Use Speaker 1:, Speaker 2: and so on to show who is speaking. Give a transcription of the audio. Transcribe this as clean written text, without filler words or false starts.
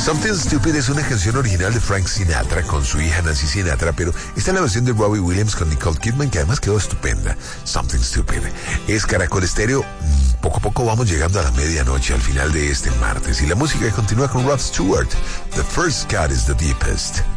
Speaker 1: Something Stupid es una canción original de Frank Sinatra con su hija Nancy Sinatra, pero está en la versión de Robbie Williams con Nicole Kidman, que además quedó estupenda. Something Stupid. Es Caracol Estéreo. Poco a poco vamos llegando a la medianoche, al final de este martes. Y la música continúa con Rod Stewart. The First Cut is the Deepest.